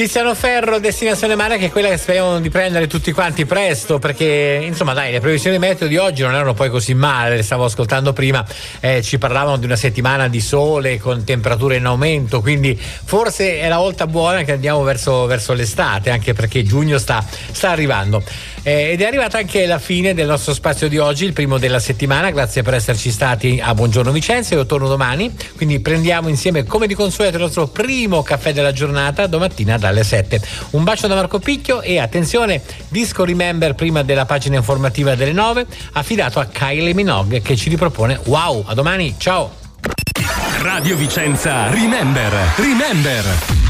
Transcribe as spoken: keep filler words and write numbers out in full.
Tiziano Ferro, destinazione mare, che è quella che speriamo di prendere tutti quanti presto, perché insomma dai, le previsioni meteo di oggi non erano poi così male. Le stavo ascoltando prima, eh, ci parlavano di una settimana di sole con temperature in aumento, quindi forse è la volta buona che andiamo verso, verso l'estate, anche perché giugno sta, sta arrivando. Eh, ed è arrivata anche la fine del nostro spazio di oggi, il primo della settimana. Grazie per esserci stati a Buongiorno Vicenza. Io torno domani, quindi prendiamo insieme come di consueto il nostro primo caffè della giornata domattina dalle sette. Un bacio da Marco Picchio e attenzione, disco Remember prima della pagina informativa delle nove, affidato a Kylie Minogue, che ci ripropone Wow. A domani, ciao. Radio Vicenza Remember Remember